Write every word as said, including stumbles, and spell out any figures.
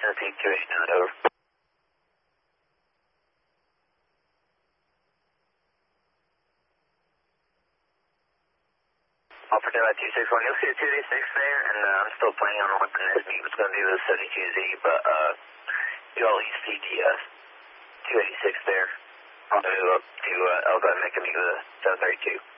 Tennessee two eighty-nine, over. Alpha Delta two six one, you'll see a two eighty-six there, and uh, I'm still planning on what the next meet was going to be with seventy-two Z, but uh, you all E C T uh, two eighty-six there. I'll move up to uh, Elba and make a meet with a seven thirty-two.